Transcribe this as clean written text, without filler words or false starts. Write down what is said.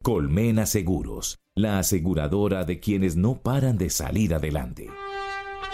Colmena Seguros, la aseguradora de quienes no paran de salir adelante.